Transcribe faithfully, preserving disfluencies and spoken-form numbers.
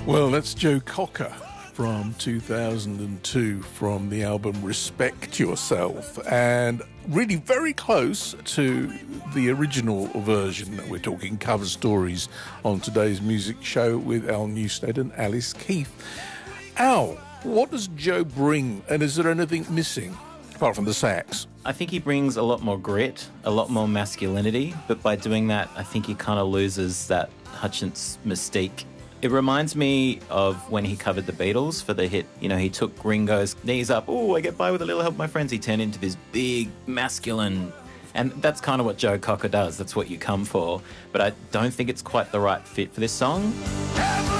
Well, that's Joe Cocker from two thousand two from the album Respect Yourself, and really very close to the original version that we're talking cover stories on today's music show with Al Newstead and Alice Keith. Al, what does Joe bring, and is there anything missing apart from the sax? I think he brings a lot more grit, a lot more masculinity, but by doing that, I think he kind of loses that Hutchence mystique. It reminds me of when he covered the Beatles for the hit. You know, he took Ringo's knees up, oh, I get by with a little help, my friends. He turned into this big, masculine, and that's kind of what Joe Cocker does. That's what you come for. But I don't think it's quite the right fit for this song.